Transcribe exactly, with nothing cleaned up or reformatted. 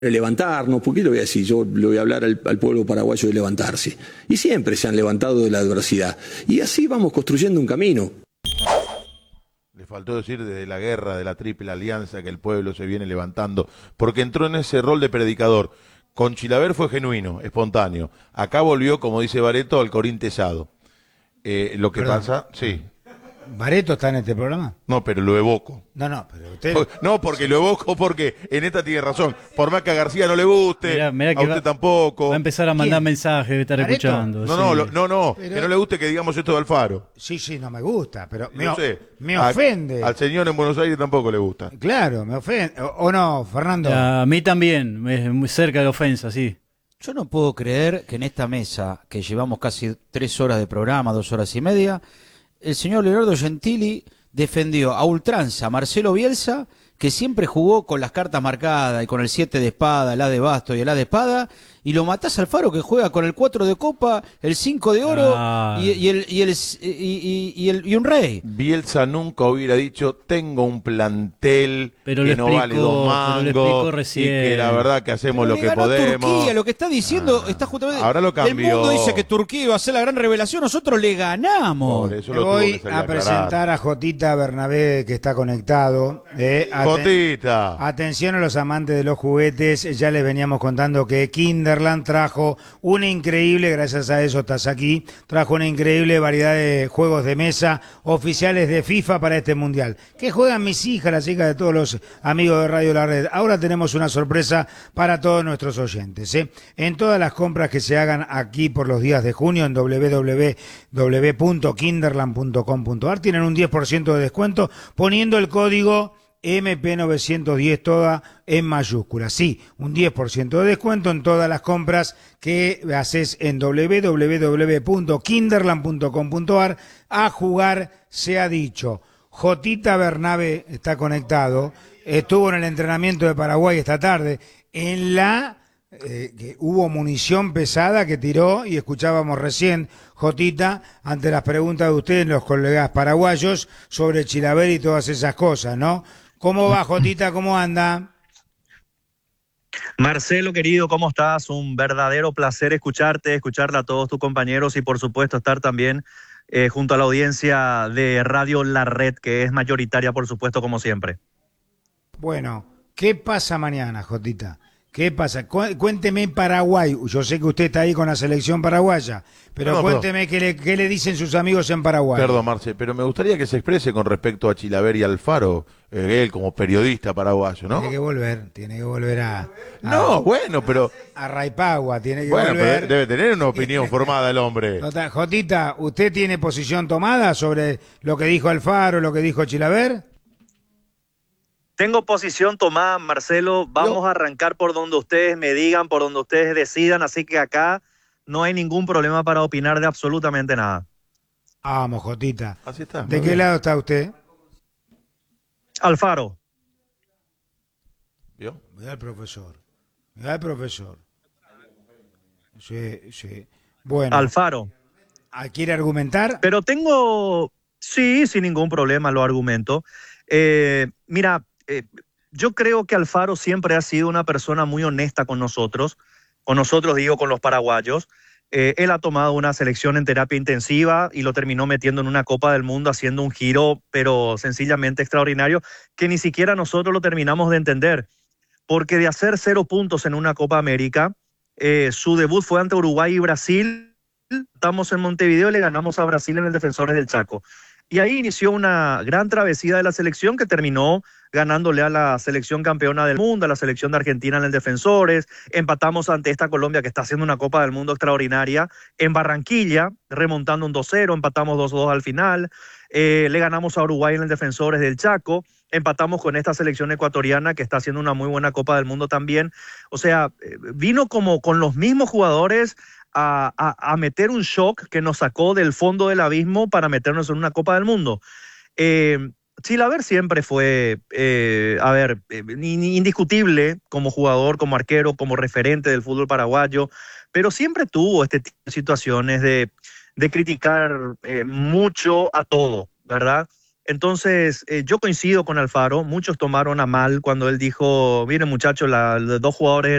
levantarnos, ¿por qué lo voy a decir? Yo le voy a hablar al, al pueblo paraguayo de levantarse. Y siempre se han levantado de la adversidad. Y así vamos construyendo un camino. Le faltó decir desde la guerra de la Triple Alianza que el pueblo se viene levantando, porque entró en ese rol de predicador. Con Chilaver fue genuino, espontáneo. Acá volvió, como dice Barreto, al Corín Tesado. Eh, lo que Perdón. pasa, sí. ¿Barreto está en este programa? No, pero lo evoco. No, no, pero usted... No, porque lo evoco porque en esta tiene razón. Por más que a García no le guste, mirá, mirá que a usted va, tampoco. Va a empezar a mandar ¿Quién? mensajes, de estar ¿Barreto? escuchando. No, sí. no, lo, no, no, pero... que no le guste que digamos esto de Alfaro. Sí, sí, no me gusta, pero me, no sé, me ofende. A, al señor en Buenos Aires tampoco le gusta. Claro, me ofende. ¿O, o no, Fernando? A mí también, es muy cerca de ofensa, sí. Yo no puedo creer que en esta mesa, que llevamos casi tres horas de programa, dos horas y media, el señor Leonardo Gentili defendió a ultranza a Marcelo Bielsa, que siempre jugó con las cartas marcadas y con el siete de espada, el as de basto y el as de espada, y lo matás al Faro que juega con el cuatro de copa, el cinco de oro ah. y, y, el, y, el, y, y, y, el, y un rey. Bielsa nunca hubiera dicho, tengo un plantel pero que no explicó, vale dos mangos y que la verdad que hacemos pero lo que podemos. Turquía, lo que está diciendo ah. está justamente... Ahora lo cambió. El mundo dice que Turquía iba a ser la gran revelación, nosotros le ganamos. Por eso lo voy a presentar a Jotita Bernabé, que está conectado. Eh, Jotita. Atención a los amantes de los juguetes, ya les veníamos contando que Kinderland trajo una increíble, gracias a eso estás aquí, trajo una increíble variedad de juegos de mesa oficiales de FIFA para este mundial. ¿Qué juegan mis hijas, las hijas de todos los amigos de Radio La Red? Ahora tenemos una sorpresa para todos nuestros oyentes, ¿eh? En todas las compras que se hagan aquí por los días de junio en doble u doble u doble u punto kinderland punto com punto a r tienen un diez por ciento de descuento poniendo el código M P novecientos diez toda en mayúsculas. Sí, un diez por ciento de descuento en todas las compras que haces en doble u doble u doble u punto kinderland punto com punto a r. A jugar se ha dicho. Jotita Bernabé está conectado, estuvo en el entrenamiento de Paraguay esta tarde, en la eh, que hubo munición pesada que tiró y escuchábamos recién, Jotita, ante las preguntas de ustedes, los colegas paraguayos, sobre Chilaver y todas esas cosas, ¿no? ¿Cómo va, Jotita? ¿Cómo anda? Marcelo, querido, ¿cómo estás? Un verdadero placer escucharte, escucharle a todos tus compañeros y, por supuesto, estar también eh, junto a la audiencia de Radio La Red, que es mayoritaria, por supuesto, como siempre. Bueno, ¿qué pasa mañana, Jotita? ¿Qué pasa? Cu- cuénteme en Paraguay. Yo sé que usted está ahí con la selección paraguaya, pero no, cuénteme qué le, qué le dicen sus amigos en Paraguay. Perdón, Marce, pero me gustaría que se exprese con respecto a Chilaver y Alfaro, eh, él como periodista paraguayo, ¿no? Tiene que volver, tiene que volver a... a no, bueno, pero... A Raipagua, tiene que bueno, volver... Pero debe tener una opinión formada el hombre. Jotita, ¿usted tiene posición tomada sobre lo que dijo Alfaro, lo que dijo Chilaver? Tengo posición tomada, Marcelo. Vamos no. a arrancar por donde ustedes me digan, por donde ustedes decidan. Así que acá no hay ningún problema para opinar de absolutamente nada. Vamos, Jotita. Así está. ¿De qué bien. lado está usted? Alfaro. ¿Yo? Mira el profesor. Mira el profesor. Sí, sí. Bueno. Alfaro. ¿Quiere argumentar? Pero tengo... Sí, sin ningún problema lo argumento. Eh, mira... Eh, yo creo que Alfaro siempre ha sido una persona muy honesta con nosotros, con nosotros digo, con los paraguayos. Eh, él ha tomado una selección en terapia intensiva y lo terminó metiendo en una Copa del Mundo haciendo un giro, pero sencillamente extraordinario, que ni siquiera nosotros lo terminamos de entender, porque de hacer cero puntos en una Copa América, eh, su debut fue ante Uruguay y Brasil. Estamos en Montevideo y le ganamos a Brasil en el Defensores del Chaco. Y ahí inició una gran travesía de la selección que terminó ganándole a la selección campeona del mundo, a la selección de Argentina en el Defensores. Empatamos ante esta Colombia que está haciendo una Copa del Mundo extraordinaria en Barranquilla, remontando un dos cero, empatamos dos dos al final. Eh, le ganamos a Uruguay en el Defensores del Chaco. Empatamos con esta selección ecuatoriana que está haciendo una muy buena Copa del Mundo también. O sea, vino como con los mismos jugadores A, a, a meter un shock que nos sacó del fondo del abismo para meternos en una Copa del Mundo. Eh, Chilaver siempre fue, eh, a ver, eh, indiscutible como jugador, como arquero, como referente del fútbol paraguayo, pero siempre tuvo este tipo de situaciones de, de criticar eh, mucho a todo, ¿verdad? Entonces, eh, yo coincido con Alfaro, muchos tomaron a mal cuando él dijo, miren muchachos, la, los dos jugadores